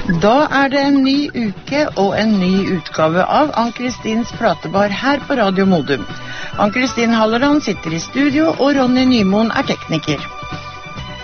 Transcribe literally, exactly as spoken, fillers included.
Da er det en ny uke og en ny utgave av Ann-Kristins Platebar her på Radio Modum. Ann-Kristin Hallerland sitter i studio, og Ronny Nymoen er tekniker.